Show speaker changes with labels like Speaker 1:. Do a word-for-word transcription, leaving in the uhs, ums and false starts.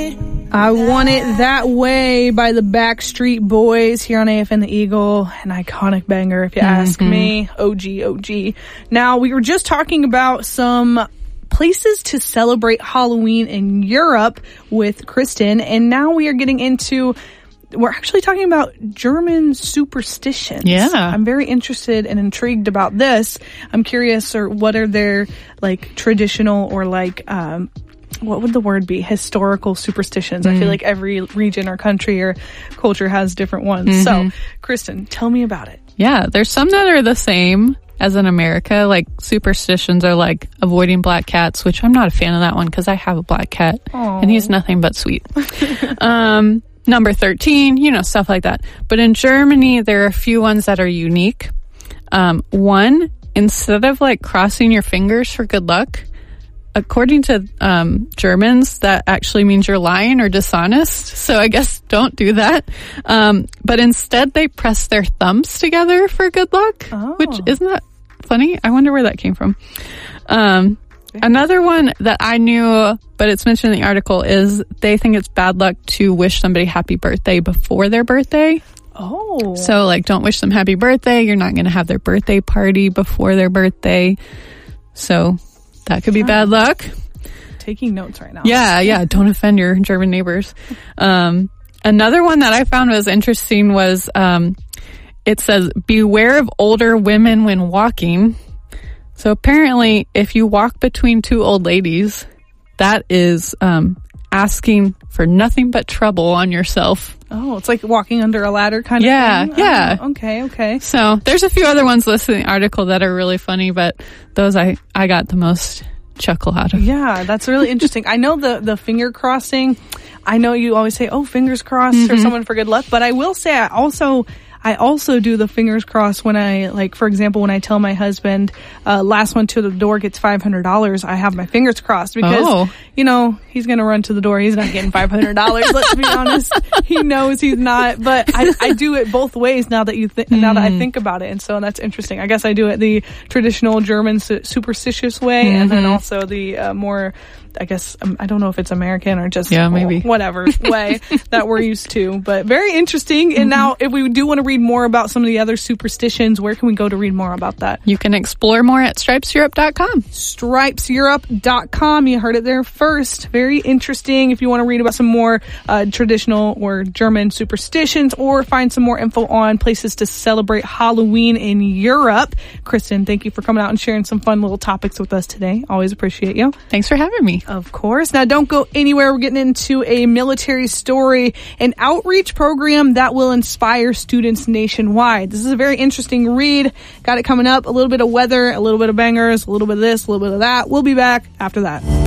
Speaker 1: I Want It That Way by the Backstreet Boys here on A F N The Eagle. An iconic banger, if you ask mm-hmm. me. O G, O G. Now, we were just talking about some places to celebrate Halloween in Europe with Kristen, and now we are getting into... We're actually talking about German superstitions.
Speaker 2: Yeah.
Speaker 1: I'm very interested and intrigued about this. I'm curious, or what are their, like, traditional or, like, um, what would the word be? Historical superstitions. Mm. I feel like every region or country or culture has different ones. Mm-hmm. So, Kristen, tell me about it.
Speaker 2: Yeah, there's some that are the same as in America. Like, superstitions are like avoiding black cats, which I'm not a fan of that one because I have a black cat. Aww. And he's nothing but sweet. um... Number thirteen, you know, stuff like that. But in Germany, there are a few ones that are unique. Um, one, instead of like crossing your fingers for good luck, according to um, Germans, that actually means you're lying or dishonest. So I guess don't do that. Um, but instead, they press their thumbs together for good luck, oh. which isn't that funny? I wonder where that came from. Um, Another one that I knew, but it's mentioned in the article, is they think it's bad luck to wish somebody happy birthday before their birthday.
Speaker 1: Oh.
Speaker 2: So, like, don't wish them happy birthday. You're not going to have their birthday party before their birthday. So, that could be yeah. bad luck.
Speaker 1: Taking notes right now.
Speaker 2: Yeah, yeah. Don't offend your German neighbors. Um, another one that I found was interesting was, um, it says, beware of older women when walking. So apparently, if you walk between two old ladies, that is um, asking for nothing but trouble on yourself.
Speaker 1: Oh, it's like walking under a ladder kind
Speaker 2: yeah,
Speaker 1: of thing?
Speaker 2: Yeah, yeah.
Speaker 1: Oh, okay, okay.
Speaker 2: So there's a few other ones listed in the article that are really funny, but those I, I got the most chuckle out of.
Speaker 1: Yeah, that's really interesting. I know the, the finger crossing. I know you always say, oh, fingers crossed mm-hmm. for someone for good luck. But I will say I also... I also do the fingers crossed when I, like, for example, when I tell my husband, uh, last one to the door gets five hundred dollars, I have my fingers crossed because,
Speaker 2: oh.
Speaker 1: you know, he's going to run to the door. He's not getting five hundred dollars. Let's be honest. He knows he's not, but I, I do it both ways now that you th- mm. now that I think about it. And so that's interesting. I guess I do it the traditional German su- superstitious way mm-hmm. and then also the uh, more, I guess, um, I don't know if it's American or just
Speaker 2: yeah, maybe.
Speaker 1: whatever way that we're used to, but very interesting. And mm-hmm. now if we do want to read more about some of the other superstitions, where can we go to read more about that?
Speaker 2: You can explore more at stripes europe dot com.
Speaker 1: stripes europe dot com. You heard it there first. Very interesting. If you want to read about some more uh, traditional or German superstitions or find some more info on places to celebrate Halloween in Europe. Kristen, thank you for coming out and sharing some fun little topics with us today. Always appreciate you.
Speaker 2: Thanks for having me.
Speaker 1: Of course. Now, don't go anywhere. We're getting into a military story, an outreach program that will inspire students nationwide. This is a very interesting read. Got it coming up. A little bit of weather, a little bit of bangers, a little bit of this, a little bit of that. We'll be back after that.